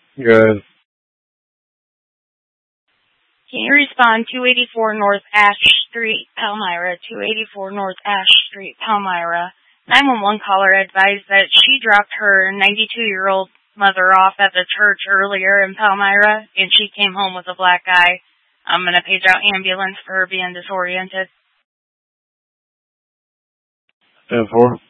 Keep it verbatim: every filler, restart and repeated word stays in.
Good. Can you respond two eighty-four North Ash Street, Palmyra, two eighty-four North Ash Street, Palmyra. nine one one caller advised that she dropped her ninety-two-year-old mother off at the church earlier in Palmyra, and she came home with a black guy. I'm going to page out ambulance for her being disoriented. ten four.